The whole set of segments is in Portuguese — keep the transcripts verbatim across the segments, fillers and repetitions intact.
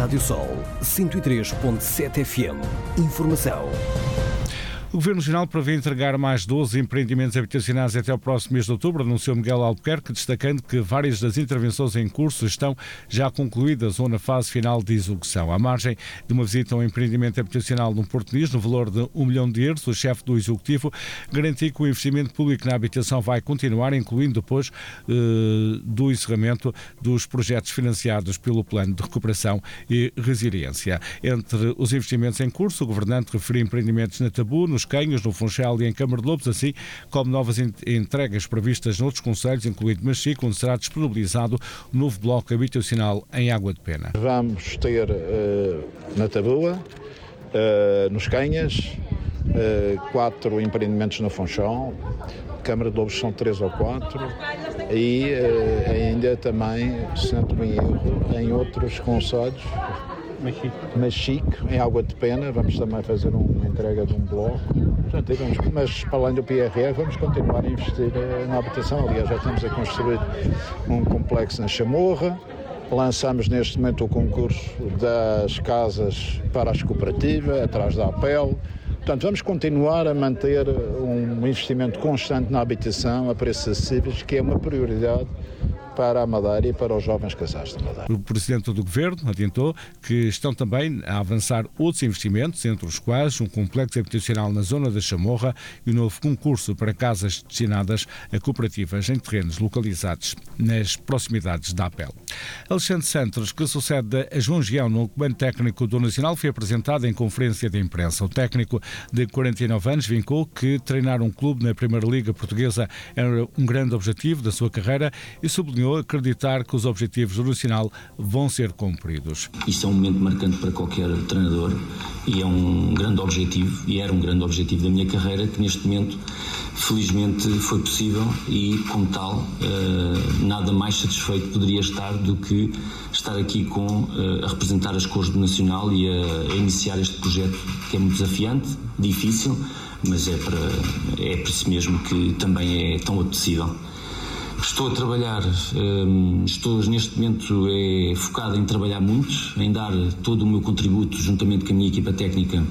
Rádio Sol cento e três ponto sete F M. Informação. O Governo Regional prevê entregar mais doze empreendimentos habitacionais até o próximo mês de outubro, anunciou Miguel Albuquerque, destacando que várias das intervenções em curso estão já concluídas ou na fase final de execução. À margem de uma visita a um empreendimento habitacional no Porto Nis, no valor de um milhão de euros, o chefe do Executivo garantiu que o investimento público na habitação vai continuar, incluindo depois eh, do encerramento dos projetos financiados pelo Plano de Recuperação e Resiliência. Entre os investimentos em curso, o governante referiu empreendimentos na Tabu, nos Canhos, no Funchal e em Câmara de Lobos, assim como novas entregas previstas noutros concelhos, incluindo Machico, onde será disponibilizado o novo bloco habitacional em Água de Pena. Vamos ter uh, na Tabua, uh, nos Canhas, uh, quatro empreendimentos no Funchal, Câmara de Lobos são três ou quatro e uh, ainda também, se não me erro, em outros concelhos. Machico, em Água de Pena, vamos também fazer uma entrega de um bloco. Portanto, vamos, mas para além do P R R, vamos continuar a investir na habitação. Aliás, já estamos a construir um complexo na Chamorra. Lançamos neste momento o concurso das casas para as cooperativas, atrás da A P E L. Portanto, vamos continuar a manter um investimento constante na habitação a preços acessíveis, que é uma prioridade para a Madeira e para os jovens casais da Madeira. O Presidente do Governo adiantou que estão também a avançar outros investimentos, entre os quais um complexo habitacional na zona da Chamorra e um novo concurso para casas destinadas a cooperativas em terrenos localizados nas proximidades da A P E L. Alexandre Santos, que sucede a João Gião no comando técnico do Nacional, foi apresentado em conferência de imprensa. O técnico de quarenta e nove anos vincou que treinar um clube na Primeira Liga Portuguesa era um grande objetivo da sua carreira e sublinhou acreditar que os objetivos do Nacional vão ser cumpridos. Isto é um momento marcante para qualquer treinador e é um grande objetivo, e era um grande objetivo da minha carreira, que neste momento felizmente foi possível e, como tal, nada mais satisfeito poderia estar do que estar aqui com, a representar as cores do Nacional e a, a iniciar este projeto que é muito desafiante, difícil, mas é para, é para isso mesmo que também é tão apetecível. Estou a trabalhar, estou neste momento é, focado em trabalhar muito, em dar todo o meu contributo juntamente com a minha equipa técnica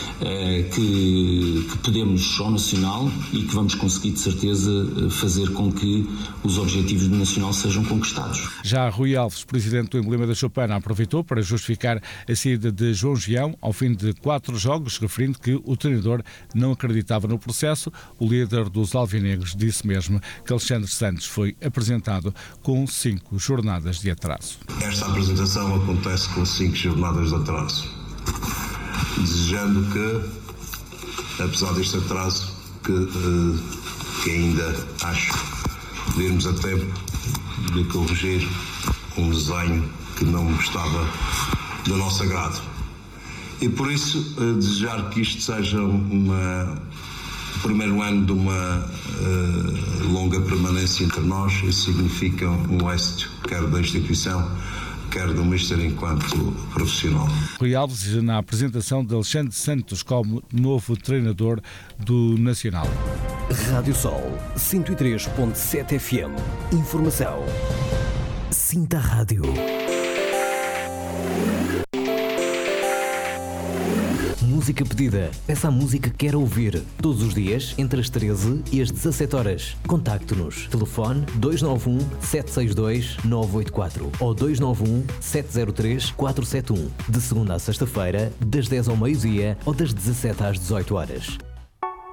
que, que podemos ao Nacional e que vamos conseguir de certeza fazer com que os objetivos do Nacional sejam conquistados. Já Rui Alves, presidente do Emblema da Chopana, aproveitou para justificar a saída de João Gião ao fim de quatro jogos, referindo que o treinador não acreditava no processo. O líder dos alvinegros disse mesmo que Alexandre Santos foi apresentado com cinco jornadas de atraso. Esta apresentação acontece com cinco jornadas de atraso, desejando que, apesar deste atraso, que, que ainda acho podermos a tempo de corrigir um desenho que não estava do nosso agrado. E por isso desejar que isto seja uma o primeiro ano de uma uh, longa permanência entre nós. Isso significa um êxito, quer da instituição, quer do Mister enquanto profissional. Rui Alves na apresentação de Alexandre Santos como novo treinador do Nacional. Rádio Sol cento e três ponto sete F M. Informação. Sinta a rádio. Música pedida. Peça a música que quer ouvir. Todos os dias, entre as treze e as dezassete horas. Contacte-nos. Telefone dois nove um, sete seis dois, nove oito quatro ou dois nove um, sete zero três, quatro sete um. De segunda a sexta-feira, das dez ao meio-dia ou das dezassete às dezoito horas.